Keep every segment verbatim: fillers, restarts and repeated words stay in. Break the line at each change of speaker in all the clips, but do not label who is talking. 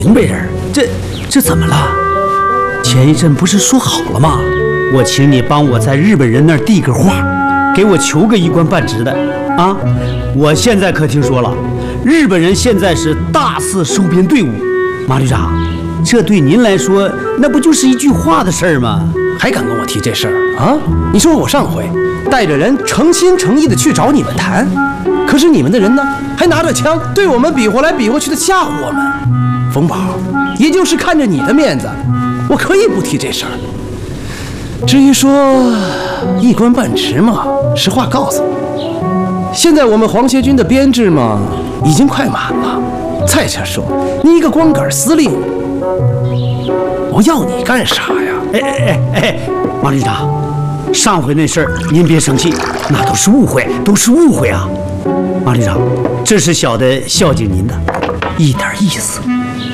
明白人，这这怎么了？前一阵不是说好了吗？我请你帮我在日本人那儿递个话，给我求个一官半职的啊！我现在可听说了，日本人现在是大肆收编队伍。马旅长，这对您来说，那不就是一句话的事儿吗？
还敢跟我提这事儿啊？你说我上回带着人诚心诚意的去找你们谈，可是你们的人呢，还拿着枪对我们比划来比划去的吓唬我们。冯宝，也就是看着你的面子，我可以不提这事儿。至于说一官半职嘛，实话告诉你，现在我们皇协军的编制嘛，已经快满了。再者说，你一个光杆司令，我要你干啥呀？
哎哎哎哎，马旅长，上回那事儿您别生气，那都是误会，都是误会啊！马旅长，这是小的孝敬您的，一点意思。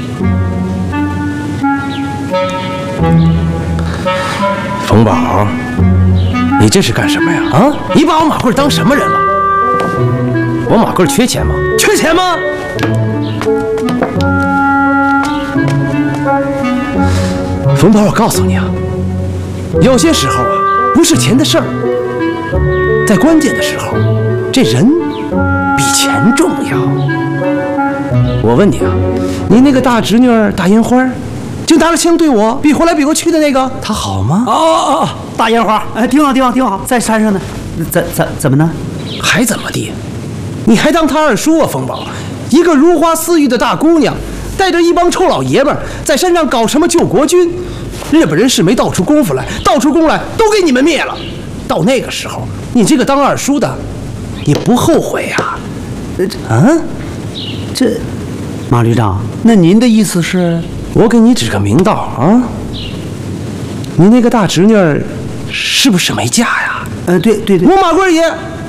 冯宝，你这是干什么呀？啊，你把我马贵当什么人了？我马贵缺钱吗？缺钱吗？冯宝，我告诉你啊，有些时候啊，不是钱的事儿，在关键的时候，这人比钱重要。我问你啊，你那个大侄女儿大烟花，就拿着枪对我比划来比划去的那个，她好吗？
哦哦哦，大烟花，哎，挺好，挺好，挺好，在山上呢。怎怎怎么呢？
还怎么地？你还当她二叔啊，冯宝？一个如花似玉的大姑娘，带着一帮臭老爷们儿在山上搞什么救国军？日本人是没倒出功夫来，倒出功来都给你们灭了。到那个时候，你这个当二叔的，你不后悔呀？啊？
这，马旅长，那您的意思是？
我给你指个明道啊！你那个大侄女儿是不是没嫁呀？
呃，对对对，
我马贵也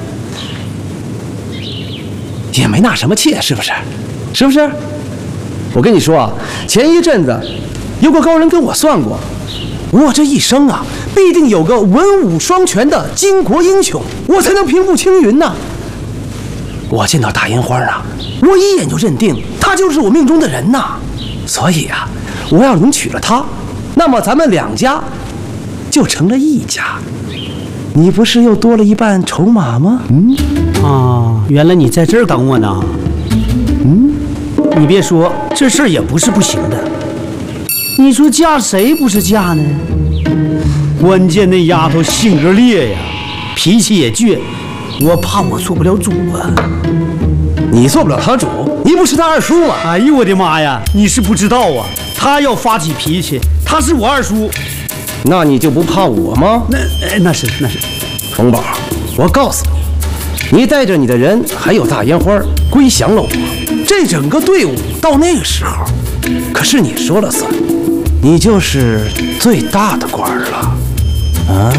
也没纳什么妾，是不是？是不是？我跟你说啊，前一阵子有个高人跟我算过，我这一生啊，必定有个文武双全的巾帼英雄，我才能平步青云呢。我见到大烟花啊，我一眼就认定她就是我命中的人呐。所以啊，我要能娶了她，那么咱们两家就成了一家，你不是又多了一半筹码吗？
嗯，啊，原来你在这儿等我呢。嗯，你别说，这事儿也不是不行的。你说嫁谁不是嫁呢？关键那丫头性格烈呀，脾气也倔，我怕我做不了主啊。
你做不了她主，你不是她二叔吗？
哎呦我的妈呀，你是不知道啊，她要发起脾气，她是我二叔。
那你就不怕我吗？
那那是那是。
冯宝，我告诉你，你带着你的人还有大烟花归降了我，这整个队伍到那个时候，可是你说了算，你就是最大的官了啊！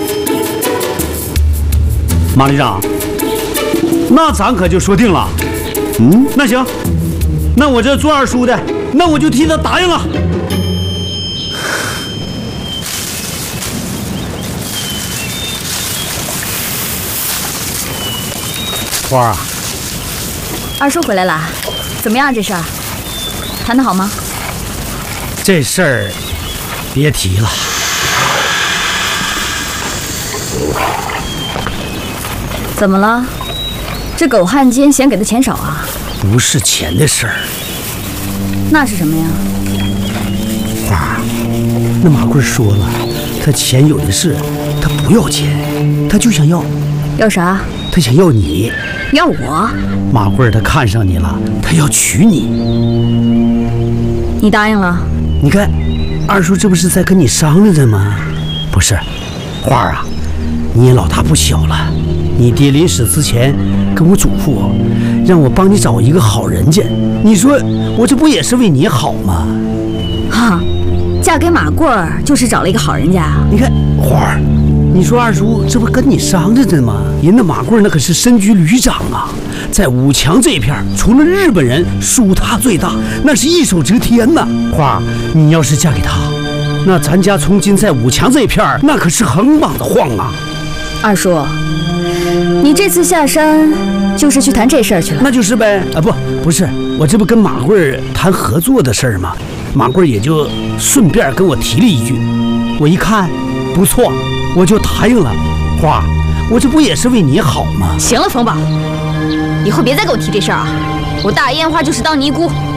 马旅长，那咱可就说定了。嗯，那行，那我这做二叔的，那我就替他答应了。花儿啊，
二叔回来了，怎么样？这事儿谈得好吗？
这事儿别提了。
怎么了？这狗汉奸嫌给的钱少啊？
不是钱的事儿。
那是什么呀？
花儿，那马贵说了，他钱有的是，他不要钱，他就想要。
要啥？
他想要你。
要我？
马贵他看上你了，他要娶你。
你答应了？
你看，二叔这不是在跟你商量着吗？不是，花儿啊，你也老大不小了。你爹临死之前跟我嘱咐我，让我帮你找一个好人家。你说我这不也是为你好吗？
哈，嫁给马贵儿就是找了一个好人家啊！
你看花儿，你说二叔这不跟你商量着吗？人那马贵儿那可是身居旅长啊，在武强这一片，除了日本人，属他最大，那是一手遮天呐。花儿，你要是嫁给他，那咱家从今在武强这一片，那可是横膀的晃啊。
二叔， 你这次下山就是去谈这事儿去了？
那就是呗。啊，不，不是，我这不跟马贵谈合作的事儿吗？马贵也就顺便跟我提了一句，我一看不错，我就答应了。花，我这不也是为你好吗？
行了，冯宝，以后别再给我提这事儿啊！我大烟花就是当尼姑，